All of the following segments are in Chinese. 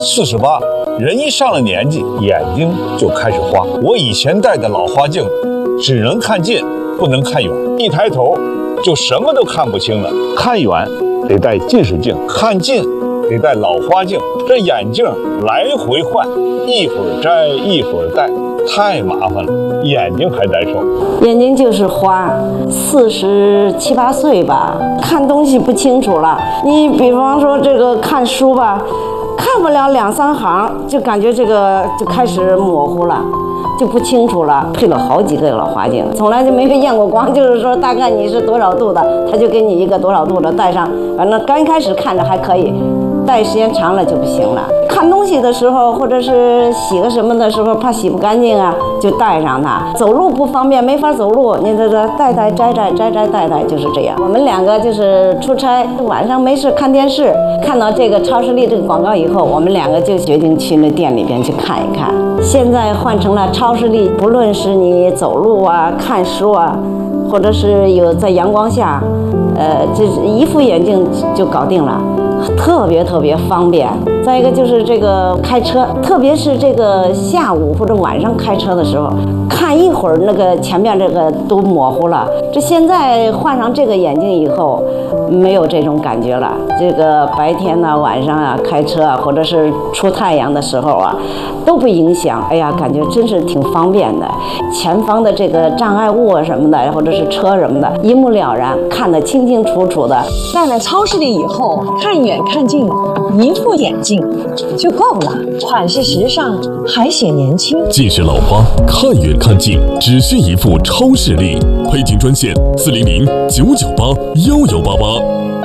48，人一上了年纪，眼睛就开始花。我以前戴的老花镜，只能看近，不能看远，一抬头就什么都看不清了。看远得戴近视镜，看近得戴老花镜，这眼镜来回换，一会儿摘一会儿戴，太麻烦了，眼睛还难受。 眼睛就是花，47、8岁吧，看东西不清楚了。你比方说这个看书吧，看不了2、3行，就感觉这个就开始模糊了。就不清楚了，配了好几个老花镜，从来就没有验过光，就是说大概你是多少度的，他就给你一个多少度的戴上，反正刚开始看着还可以，戴时间长了就不行了。看东西的时候，或者是洗个什么的时候，怕洗不干净啊，就戴上它。走路不方便，没法走路，你这戴戴摘摘摘摘戴戴，就是这样。我们2个就是出差，晚上没事看电视，看到这个超视力这个广告以后，我们2个就决定去那店里边去看一看。现在换成了超视力，不论是你走路啊、看书啊，或者是有在阳光下，这一副眼镜就搞定了。特别方便。再一个就是这个开车，特别是这个下午或者晚上开车的时候，看一会儿那个前面这个都模糊了。这现在换上这个眼镜以后，没有这种感觉了。这个白天呢、晚上啊开车啊，或者是出太阳的时候啊，都不影响。哎呀，感觉真是挺方便的。前方的这个障碍物啊什么的，或者是车什么的，一目了然，看得清清楚楚的。 戴了超视力以后，看远看近，一副眼镜就够了，款式时尚，还显年轻。 近视老花，看远看近，只需一副超视力。配镜专线400-998-1188。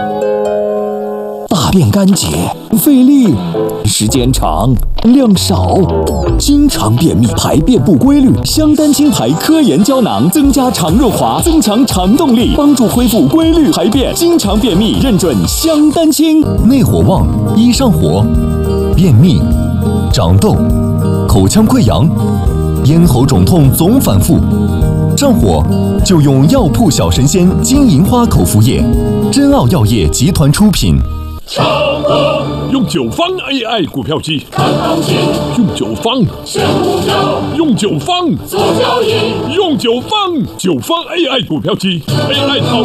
大便干结，费力，时间长，量少，经常便秘，排便不规律。香丹清排科研胶囊增加肠润滑，增强肠动力，帮助恢复规律排便。经常便秘认准香丹清。 内火旺，易上火，便秘、长痘、口腔溃疡、咽喉肿痛总反复。上火就用药铺小神仙金银花口服液，真奥药业集团出品。 唱歌用9方 AI 股票机，看行情用9方选股票，用9方做交易，用9方9方 AI 股票机 ，AI 好